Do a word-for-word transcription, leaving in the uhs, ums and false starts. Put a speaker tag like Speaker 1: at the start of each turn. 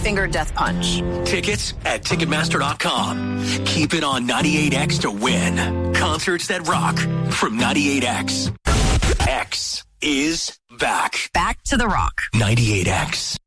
Speaker 1: finger death punch.
Speaker 2: Tickets at Ticketmaster dot com. Keep it on ninety-eight X to win. Concerts that rock from ninety-eight X. X is back.
Speaker 1: Back to the Rock.
Speaker 2: ninety-eight X.